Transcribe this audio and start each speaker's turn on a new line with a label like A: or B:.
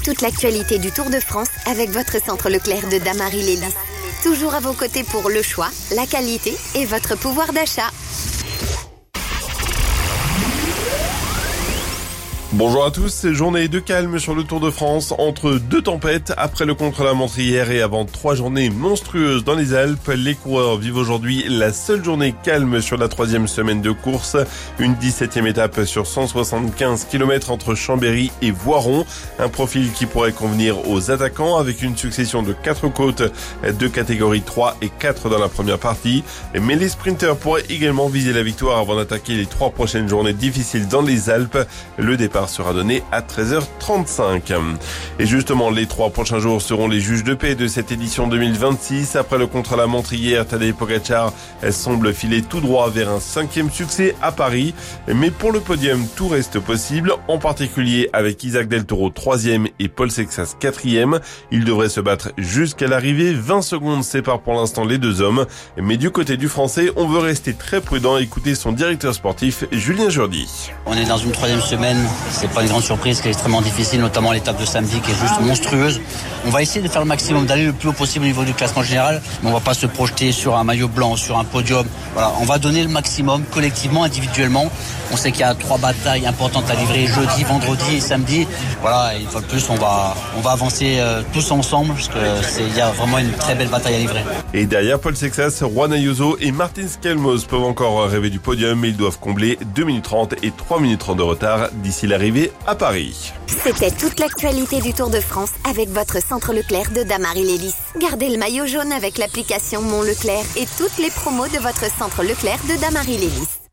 A: toute l'actualité du Tour de France avec votre centre Leclerc de Damary-Lélis. Toujours à vos côtés pour le choix, la qualité et votre pouvoir d'achat.
B: Bonjour à tous, journée de calme sur le Tour de France entre deux tempêtes après le contre-la-montre hier et avant 3 journées monstrueuses dans les Alpes. Les coureurs vivent aujourd'hui la seule journée calme sur la 3e semaine de course. Une 17e étape sur 175 km entre Chambéry et Voiron. Un profil qui pourrait convenir aux attaquants avec une succession de 4 côtes de catégorie 3 et 4 dans la première partie. Mais les sprinteurs pourraient également viser la victoire avant d'attaquer les 3 prochaines journées difficiles dans les Alpes. Le départ sera donné à 13h35. Et justement, les 3 prochains jours seront les juges de paix de cette édition 2026. Après le contre-la-montre hier, Tadej Pogačar semble filer tout droit vers un 5e succès à Paris. Mais pour le podium, tout reste possible, en particulier avec Isaac Del Toro 3e et Paul Sexas 4e. Ils devraient se battre jusqu'à l'arrivée. 20 secondes séparent pour l'instant les deux hommes. Mais du côté du Français, on veut rester très prudent. Écoutez son directeur sportif, Julien Jourdi.
C: On est dans une 3e semaine. C'est pas une grande surprise, qui est extrêmement difficile, notamment l'étape de samedi qui est juste monstrueuse. On va essayer de faire le maximum, d'aller le plus haut possible au niveau du classement général, mais on va pas se projeter sur un maillot blanc, sur un podium. Voilà, on va donner le maximum collectivement, individuellement. On sait qu'il y a 3 batailles importantes à livrer jeudi, vendredi et samedi. Voilà, et une fois de plus, on va avancer tous ensemble parce que il y a vraiment une très belle bataille à livrer.
B: Et derrière Paul Sexas, Juan Ayuso et Martin Skelmos peuvent encore rêver du podium, mais ils doivent combler 2 minutes 30 et 3 minutes 30 de retard d'ici l'arrivée à Paris.
A: C'était toute l'actualité du Tour de France avec votre centre Leclerc de Damary-Lélis. Gardez le maillot jaune avec l'application Mon Leclerc et toutes les promos de votre centre Leclerc de Damary-Lélis.